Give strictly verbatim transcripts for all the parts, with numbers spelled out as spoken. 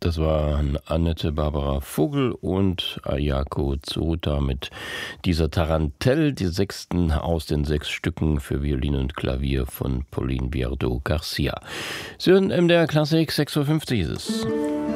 Das waren Annette Barbara Vogel und Ayako Tsuruta mit dieser Tarantelle, die sechsten aus den sechs Stücken für Violine und Klavier von Pauline Biardot-Garcia. Sie hören M D R Klassik, sechs Uhr fünfzig ist es.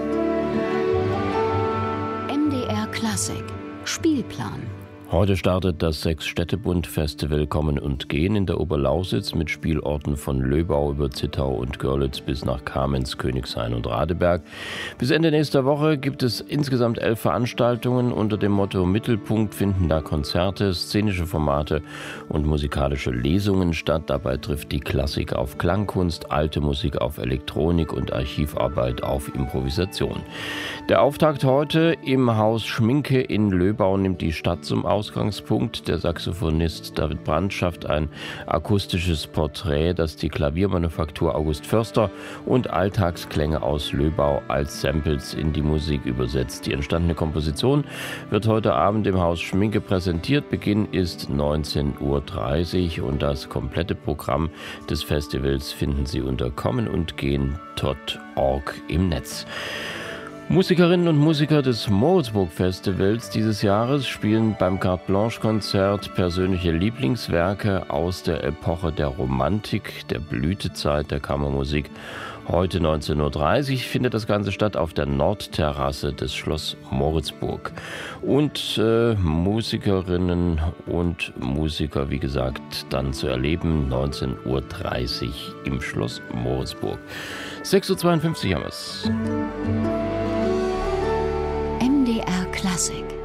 M D R Klassik Spielplan. Heute startet das Sechs-Städte-Bund-Festival Kommen und Gehen in der Oberlausitz mit Spielorten von Löbau über Zittau und Görlitz bis nach Kamenz, Königshain und Radeberg. Bis Ende nächster Woche gibt es insgesamt elf Veranstaltungen. Unter dem Motto Mittelpunkt finden da Konzerte, szenische Formate und musikalische Lesungen statt. Dabei trifft die Klassik auf Klangkunst, alte Musik auf Elektronik und Archivarbeit auf Improvisation. Der Auftakt heute im Haus Schminke in Löbau nimmt die Stadt zum Ausgangspunkt. Der Saxophonist David Brandt schafft ein akustisches Porträt, das die Klaviermanufaktur August Förster und Alltagsklänge aus Löbau als Samples in die Musik übersetzt. Die entstandene Komposition wird heute Abend im Haus Schminke präsentiert. Beginn ist neunzehn Uhr dreißig und das komplette Programm des Festivals finden Sie unter kommen und gehen punkt org im Netz. Musikerinnen und Musiker des Moritzburg-Festivals dieses Jahres spielen beim Carte-Blanche-Konzert persönliche Lieblingswerke aus der Epoche der Romantik, der Blütezeit der Kammermusik. Heute neunzehn Uhr dreißig findet das Ganze statt auf der Nordterrasse des Schloss Moritzburg. Und äh, Musikerinnen und Musiker, wie gesagt, dann zu erleben, neunzehn Uhr dreißig im Schloss Moritzburg. sechs Uhr zweiundfünfzig haben wir es. M D R Klassik